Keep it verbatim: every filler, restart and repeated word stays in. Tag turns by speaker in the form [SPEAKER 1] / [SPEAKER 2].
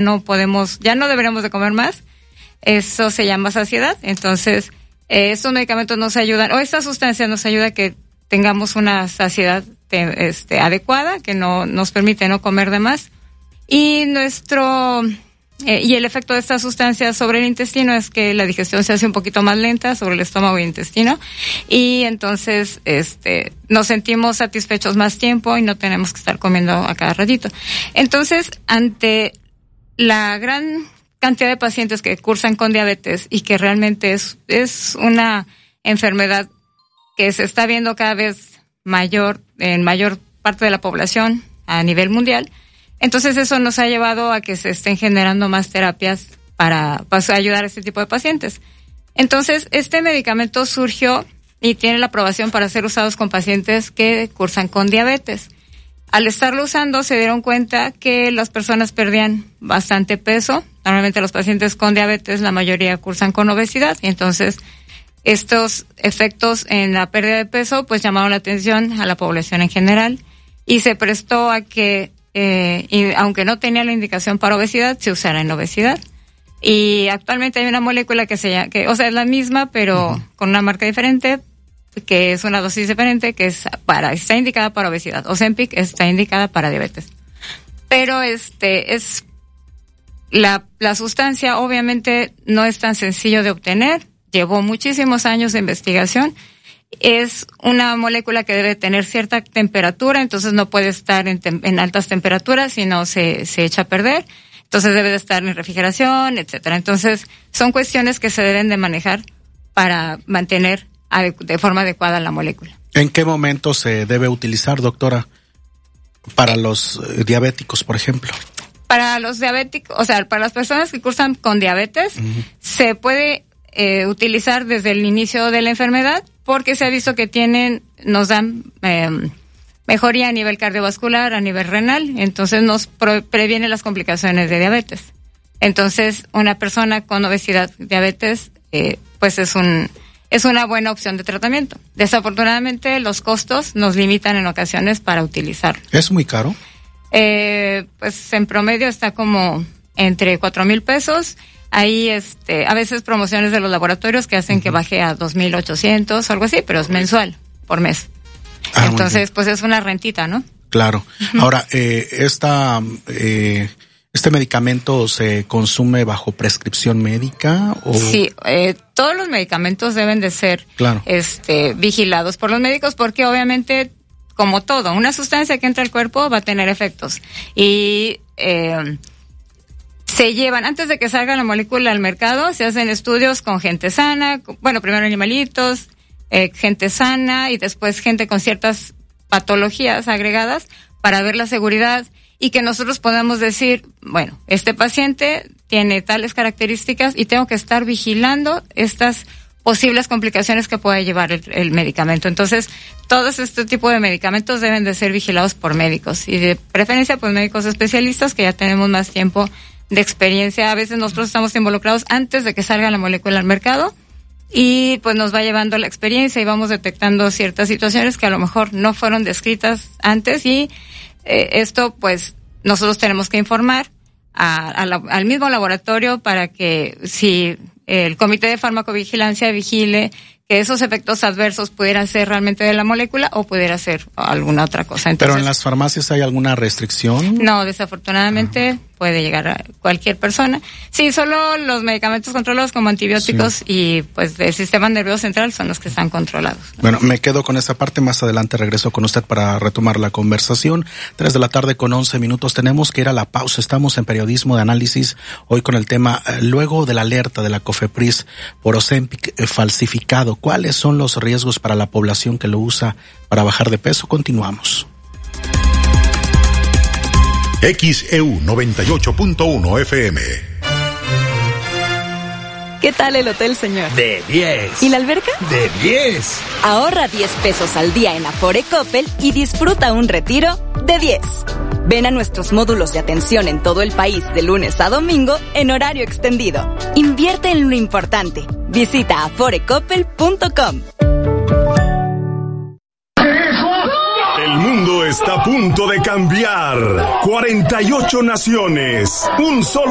[SPEAKER 1] no podemos, ya no deberíamos de comer más. Eso se llama saciedad. Entonces, eh, estos medicamentos nos ayudan, o esta sustancia nos ayuda a que tengamos una saciedad te, este, adecuada, que no nos permite no comer de más. Y nuestro, eh, y el efecto de esta sustancia sobre el intestino es que la digestión se hace un poquito más lenta sobre el estómago y el intestino. Y entonces, este, nos sentimos satisfechos más tiempo y no tenemos que estar comiendo a cada ratito. Entonces, ante la gran cantidad de pacientes que cursan con diabetes y que realmente es, es una enfermedad que se está viendo cada vez mayor, en mayor parte de la población a nivel mundial, entonces eso nos ha llevado a que se estén generando más terapias para, para ayudar a este tipo de pacientes. Entonces, este medicamento surgió y tiene la aprobación para ser usados con pacientes que cursan con diabetes. Al estarlo usando se dieron cuenta que las personas perdían bastante peso. Normalmente los pacientes con diabetes, la mayoría cursan con obesidad, y entonces estos efectos en la pérdida de peso pues llamaron la atención a la población en general y se prestó a que, eh, y aunque no tenía la indicación para obesidad, se usara en obesidad. Y actualmente hay una molécula que se llama, que, o sea, es la misma, pero uh-huh. con una marca diferente, que es una dosis diferente, que es para, está indicada para obesidad. Ozempic está indicada para diabetes. Pero este, es, la, la sustancia obviamente no es tan sencillo de obtener, llevó muchísimos años de investigación, es una molécula que debe tener cierta temperatura, entonces no puede estar en, tem- en altas temperaturas, sino se, se echa a perder, entonces debe de estar en refrigeración, etcétera. Entonces, son cuestiones que se deben de manejar para mantener de forma adecuada la molécula.
[SPEAKER 2] ¿En qué momento se debe utilizar, doctora, para los eh, diabéticos, por ejemplo?
[SPEAKER 1] Para los diabéticos, o sea, para las personas que cursan con diabetes, uh-huh. se puede eh, utilizar desde el inicio de la enfermedad, porque se ha visto que tienen, nos dan eh, mejoría a nivel cardiovascular, a nivel renal, entonces nos pro- previene las complicaciones de diabetes. Entonces, una persona con obesidad, diabetes, eh, pues es un es una buena opción de tratamiento. Desafortunadamente, los costos nos limitan en ocasiones para utilizarlo.
[SPEAKER 2] ¿Es muy caro?
[SPEAKER 1] Eh, pues en promedio está como entre cuatro mil pesos. Hay este, a veces promociones de los laboratorios que hacen uh-huh. que baje a dos mil ochocientos o algo así, pero es mensual, por mes. Ah, entonces, pues es una rentita, ¿no?
[SPEAKER 2] Claro. Uh-huh. Ahora, eh, esta, eh, ¿este medicamento se consume bajo prescripción médica? O...
[SPEAKER 1] Sí, eh, todos los medicamentos deben de ser
[SPEAKER 2] claro.
[SPEAKER 1] este, vigilados por los médicos, porque obviamente, como todo, una sustancia que entra al cuerpo va a tener efectos. Y eh, se llevan, antes de que salga la molécula al mercado, se hacen estudios con gente sana, bueno, primero animalitos, eh, gente sana y después gente con ciertas patologías agregadas para ver la seguridad y que nosotros podamos decir, bueno, este paciente tiene tales características y tengo que estar vigilando estas posibles complicaciones que pueda llevar el, el medicamento. Entonces, todos este tipo de medicamentos deben de ser vigilados por médicos y de preferencia pues médicos especialistas que ya tenemos más tiempo de experiencia. A veces nosotros estamos involucrados antes de que salga la molécula al mercado y pues nos va llevando la experiencia y vamos detectando ciertas situaciones que a lo mejor no fueron descritas antes y eh, esto pues nosotros tenemos que informar a, a la, al mismo laboratorio para que si el Comité de Farmacovigilancia vigile que esos efectos adversos pudieran ser realmente de la molécula o pudiera ser alguna otra cosa. Entonces,
[SPEAKER 2] ¿pero en las farmacias hay alguna restricción?
[SPEAKER 1] No, desafortunadamente Ajá. puede llegar a cualquier persona. Sí, solo los medicamentos controlados como antibióticos sí. y pues el sistema nervioso central son los que están controlados, ¿no?
[SPEAKER 2] Bueno, me quedo con esa parte, más adelante regreso con usted para retomar la conversación. Tres de la tarde con once minutos, tenemos que ir a la pausa, estamos en Periodismo de Análisis, hoy con el tema, eh, luego de la alerta de la COFEPRIS por Ozempic eh, falsificado, ¿cuáles son los riesgos para la población que lo usa para bajar de peso? Continuamos.
[SPEAKER 3] X E U noventa y ocho punto uno F M.
[SPEAKER 4] ¿Qué tal el hotel, señor?
[SPEAKER 5] De diez.
[SPEAKER 4] ¿Y la alberca?
[SPEAKER 5] De diez.
[SPEAKER 4] Ahorra diez pesos al día en Afore Coppel y disfruta un retiro de diez. Ven a nuestros módulos de atención en todo el país de lunes a domingo en horario extendido. Invierte en lo importante. Visita afore coppel punto com.
[SPEAKER 3] El mundo está a punto de cambiar. cuarenta y ocho naciones, un solo